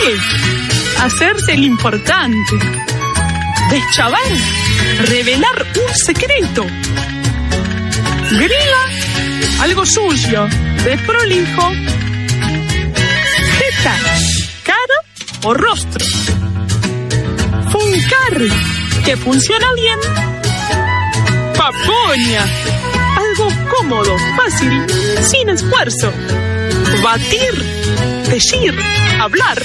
qué? Hacerse el importante. Deschavar. Revelar un secreto. Griega. Algo sucio. Desprolijo. Jeta. Cara o rostro. Funcar. Que funciona bien. Papoña. Algo cómodo, fácil, sin esfuerzo. Batir, decir, hablar.